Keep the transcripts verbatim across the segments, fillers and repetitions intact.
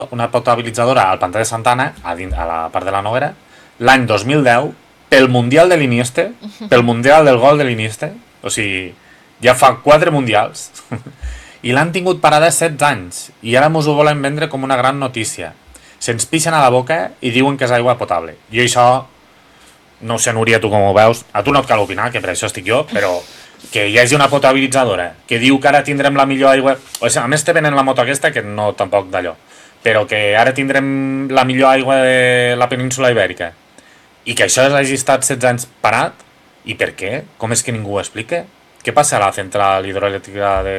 una potabilitzadora al pantà de Santana, a, dins, a la part de la Noguera, l'any dos mil deu, pel Mundial de l'Inieste, pel Mundial del gol de l'Inieste, o sigui, ja fa quatre mundials, i l'han tingut parada setze anys, i ara mos ho volen vendre com una gran notícia. Se'ns pixen a la boca i diuen que és aigua potable. Jo això, no sé, Núria, tu com ho veus, a tu no et cal opinar, que per això estic jo, però que hi hagi una potabilitzadora que diu que ara tindrem la millor aigua... O sigui, a més te venen la moto aquesta, que no tampoc d'allò, però que ara tindrem la millor aigua de la península Ibèrica, i que això hagi estat setze anys parat, i per què? Com és que ningú ho explica? Què passa a la central hidroelèctrica de...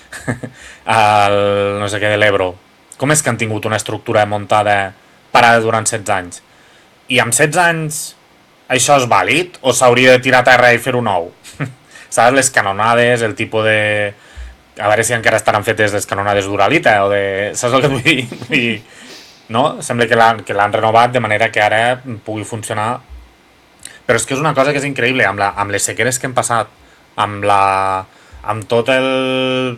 al no sé què de l'Ebro? Com és que han tingut una estructura muntada parada durant setze anys? I amb setze anys això és vàlid? O s'hauria de tirar a terra i fer-ho nou? Saps, les canonades, el tipus de... A veure si encara estaran fetes les canonades d'Uralita o de... Saps el que vull dir? Vull dir... No? Sembla que l'han que l'han renovat de manera que ara pugui funcionar. Però és que és una cosa que és increïble, amb, la, amb les sequeres que hem passat, amb la... amb tot el...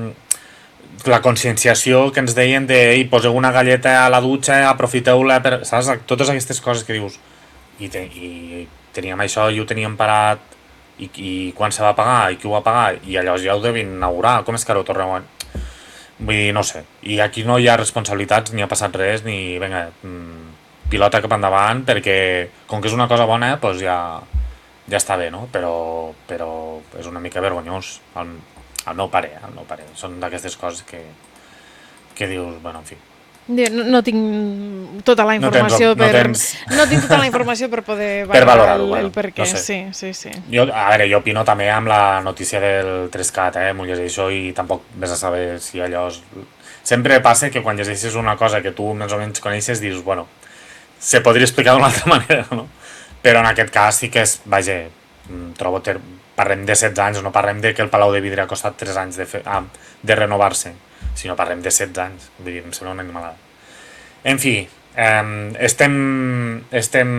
la conscienciació que ens deien de ei, poseu una galleta a la dutxa, aprofiteu-la per... Saps? Totes aquestes coses que dius. I, te, i teníem això i ho teníem parat i, i quan se va pagar i qui ho va pagar i allò ja ho devien inaugurar. Com és que ara ho torneu a... Vull dir, no sé. I aquí no hi ha responsabilitats, ni ha passat res, ni... Vinga, pilota cap endavant, perquè com que és una cosa bona, doncs ja, ja està bé, no? Però, però és una mica vergonyós. El, el meu pare, el meu pare. Són d'aquestes coses que, que dius, bueno, en fi. No, no tinc tota la informació no tens, per... No, tens... no tinc tota la informació per poder per valorar el, bueno, el per què. No sé. Sí, sí, sí. Jo, a veure, jo opino també amb la notícia del tres cat, eh? M'ho llegeixo i tampoc vés a saber si allò... És... Sempre passa que quan llegeixes una cosa que tu més o menys coneixes, dius, bueno, se podria explicar d'una altra manera, no? Però en aquest cas sí que és, vaja, trobo ter... parlem de setze anys, no parlem de que el Palau de Vidre ha costat tres anys de, fe... ah, de renovar-se, sinó parlem de setze anys, vull dir, em sembla una animalada. En fi, eh, estem, estem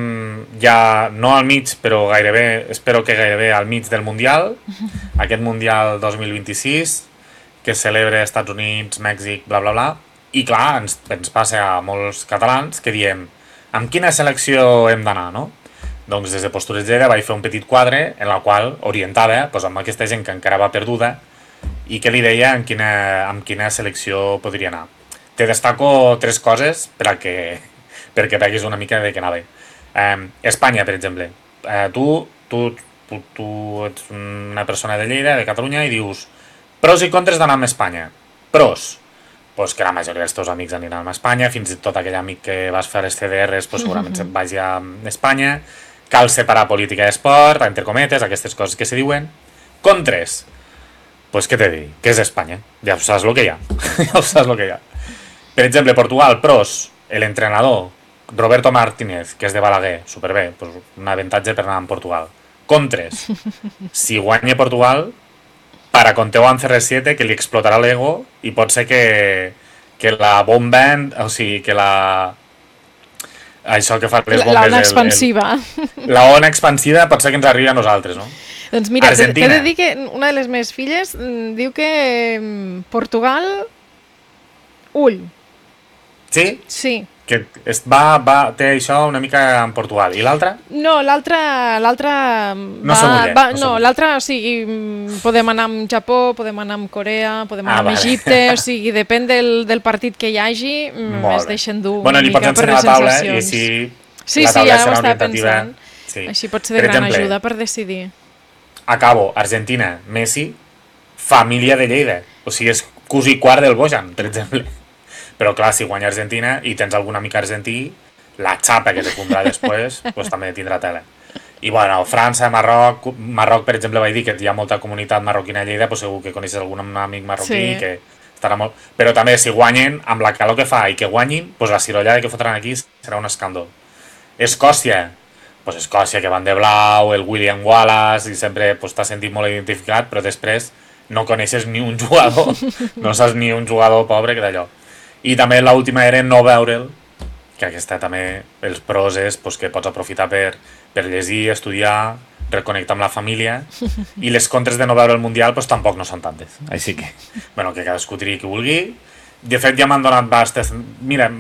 ja no al mig, però gairebé, espero que gairebé al mig del Mundial, aquest Mundial dos mil vint-i-sis, que celebra Estats Units, Mèxic, bla bla bla, i clar, ens, ens passa a molts catalans que diem, amb quina selecció hem d'anar, no? Doncs des de Postures Lleida vaig fer un petit quadre en la qual orientava doncs, amb aquesta gent que encara va perduda i que li deia en quina, amb quina selecció podria anar. Te destaco tres coses per a que, perquè veguis una mica de què anava. Eh, Espanya, per exemple. Eh, tu, tu, tu, tu ets una persona de Lleida, de Catalunya, i dius pros i contres d'anar a Espanya. Pros, pues que la majoria dels teus amics aniran a Espanya, fins i tot aquell amic que vas fer els C D Rs pues segurament se'n vagi a Espanya. Cal separar política i esport, entre cometes, aquestes coses que se diuen. Contres, pues què t'he de dir? Que és Espanya. Ja saps el que hi ha. Ja saps el que hi ha. Per exemple, Portugal, pros, l'entrenador Roberto Martínez, que és de Balaguer, superbé, pues un avantatge per anar a Portugal. Contres, si guanya Portugal, para conteu amb C R siete que li explotarà l'ego i pot ser que, que la bomba, o sigui, que la... això que fa les bombes... La ona expansiva. El, el, la ona expansiva pot ser que ens arribi a nosaltres, no? Doncs mira, t'he de dir que una de les meves filles diu que Portugal... Ull. Sí? Sí. Que es va, va, té això una mica en Portugal. I l'altra? No, l'altra... l'altra no som mulher. Va, no, no l'altra, o sigui, podem anar amb Japó, podem anar amb Corea, podem anar ah, amb vale. Egipte, o sigui, depèn del, del partit que hi hagi, es deixen dur bueno, una mica per les taula, sensacions. I si sí, la sí, ja ho estava orientativa... pensant. Sí. Així pot ser de per gran exemple, ajuda per decidir. Acabo, Argentina, Messi, família de Lleida. O sigui, és cosí quart del Bojan, per exemple. Però clar, si guanya Argentina i tens algun amic argentí, la xapa que te compra després pues, també tindrà tela. I bueno, França, Marroc, Marroc per exemple vaig dir que hi ha molta comunitat marroquina a Lleida, pues segur que coneixes algun amic marroquí sí. que estarà molt... Però també si guanyen, amb la calor que fa i que guanyin, pues la cirollada que fotran aquí serà un escàndol. Escòcia, pues Escòcia que van de blau, el William Wallace, i sempre pues, t'has sentit molt identificat, però després no coneixes ni un jugador, no saps ni un jugador pobre que d'allò. I també l'última era no veure'l, que aquesta també, els pros és pues, que pots aprofitar per, per llegir, estudiar, reconnectar amb la família, i les contres de no veure el Mundial pues, tampoc no són tantes. Així que, bueno, que cadascú tiri qui vulgui. De fet, ja m'han donat bastes... Mira,